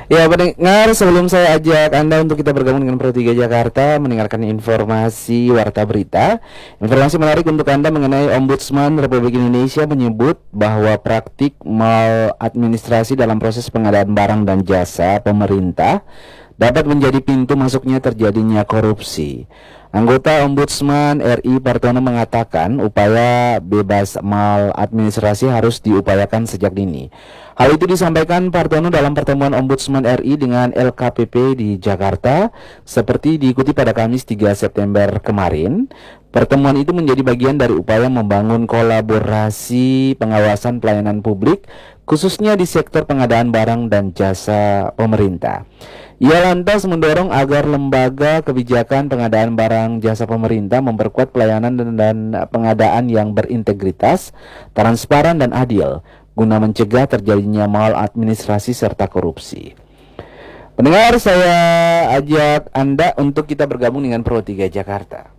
Ya, pendengar, sebelum saya ajak Anda untuk kita bergabung dengan Pro 3 Jakarta, mendengarkan informasi warta berita. Informasi menarik untuk Anda mengenai Ombudsman Republik Indonesia menyebut bahwa praktik maladministrasi dalam proses pengadaan barang dan jasa pemerintah dapat menjadi pintu masuknya terjadinya korupsi. Anggota Ombudsman RI Partono mengatakan upaya bebas maladministrasi harus diupayakan sejak dini. Hal itu disampaikan Partono dalam pertemuan Ombudsman RI dengan LKPP di Jakarta seperti diikuti pada Kamis 3 September kemarin. Pertemuan itu menjadi bagian dari upaya membangun kolaborasi pengawasan pelayanan publik khususnya di sektor pengadaan barang dan jasa pemerintah. Ia lantas mendorong agar lembaga kebijakan pengadaan barang jasa pemerintah memperkuat pelayanan dan pengadaan yang berintegritas, transparan dan adil guna mencegah terjadinya maladministrasi serta korupsi. Pendengar, saya ajak Anda untuk kita bergabung dengan Pro 3 Jakarta.